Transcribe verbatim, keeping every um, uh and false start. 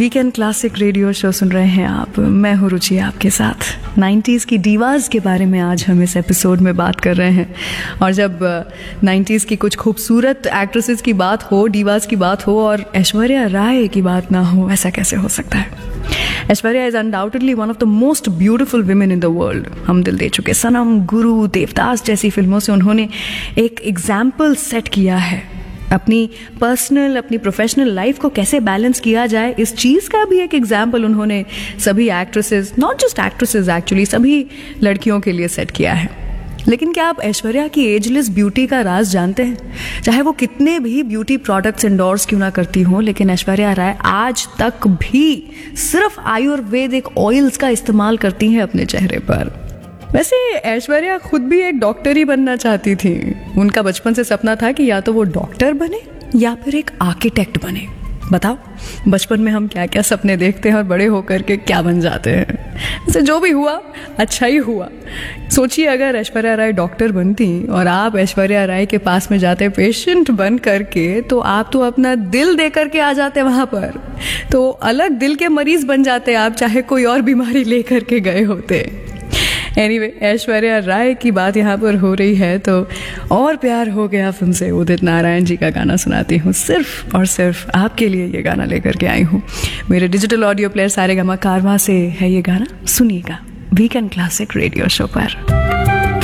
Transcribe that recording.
Weekend classic radio show सुन रहे हैं आप। मैं हूँ रुचि आपके साथ। नाइन्टीज़ की डीवाज के बारे में आज हम इस एपिसोड में बात कर रहे हैं। और जब नाइन्टीज़ की कुछ खूबसूरत एक्ट्रेसेस की बात हो, डीवाज की बात हो और ऐश्वर्या राय की बात ना हो, ऐसा कैसे हो सकता है? Aishwarya is undoubtedly one of the most beautiful women in the world. हम दिल दे चुके, सनम, गुरु, देवदास जैसी फिल्मों से उन्होंने एक एग्जाम्पल सेट किया है। अपनी पर्सनल, अपनी प्रोफेशनल लाइफ को कैसे बैलेंस किया जाए, इस चीज़ का भी एक एग्जाम्पल उन्होंने सभी actresses, not just actresses actually, सभी लड़कियों के लिए सेट किया है। लेकिन क्या आप ऐश्वर्या की एजलेस ब्यूटी का राज जानते हैं? चाहे वो कितने भी ब्यूटी प्रोडक्ट्स इंडोर्स क्यों ना करती हों, लेकिन ऐश्वर्या राय आज तक भी सिर्फ आयुर्वेदिक ऑयल्स का इस्तेमाल करती हैं अपने चेहरे पर। वैसे ऐश्वर्या खुद भी एक डॉक्टर ही बनना चाहती थी। उनका बचपन से सपना था कि या तो वो डॉक्टर बने या फिर एक आर्किटेक्ट बने। बताओ, बचपन में हम क्या क्या सपने देखते हैं और बड़े होकर के क्या बन जाते हैं। वैसे जो भी हुआ अच्छा ही हुआ। सोचिए, अगर ऐश्वर्या राय डॉक्टर बनती और आप ऐश्वर्या राय के पास में जाते पेशेंट बन करके, तो आप तो अपना दिल दे करके आ जाते वहाँ पर, तो अलग दिल के मरीज बन जाते आप, चाहे कोई और बीमारी ले करके गए होते। एनीवे, ऐश्वर्या राय की बात यहाँ पर हो रही है तो और प्यार हो गया फिल्म से उदित नारायण जी का गाना सुनाती हूँ। सिर्फ और सिर्फ आपके लिए ये गाना लेकर के आई हूँ। मेरे डिजिटल ऑडियो प्लेयर सारेगामा कारवां से है ये गाना, सुनिएगा वीकेंड क्लासिक रेडियो शो पर।